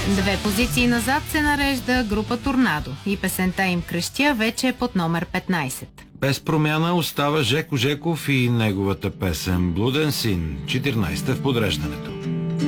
Две позиции назад се нарежда група Торнадо и песента им "Крещя" вече е под номер 15. Без промяна остава Жеко Жеков и неговата песен "Блуден син", 14-та в подреждането.